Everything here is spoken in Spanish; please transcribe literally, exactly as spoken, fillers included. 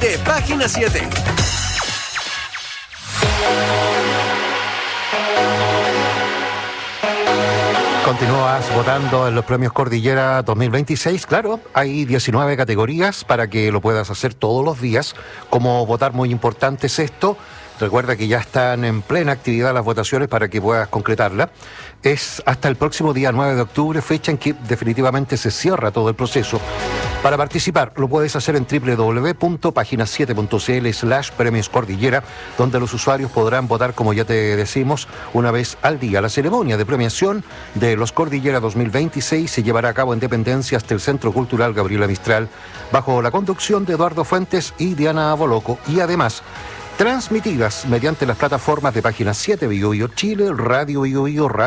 de Página siete. Continúas votando en los premios Cordillera dos mil veintiséis. Claro, hay diecinueve categorías para que lo puedas hacer todos los días. Como votar, muy importante es esto. Recuerda que ya están en plena actividad las votaciones para que puedas concretarla. Es hasta el próximo día nueve de octubre, fecha en que definitivamente se cierra todo el proceso. Para participar lo puedes hacer en doble u doble u doble u punto página siete punto c l slash premios Cordillera, donde los usuarios podrán votar, como ya te decimos, una vez al día. La ceremonia de premiación de los Cordillera dos mil veintiséis se llevará a cabo en Dependencia hasta el Centro Cultural Gabriela Mistral, bajo la conducción de Eduardo Fuentes y Diana Boloco, y además transmitidas mediante las plataformas de Página siete, Bio Bio Chile, Radio Bio Bio, Radio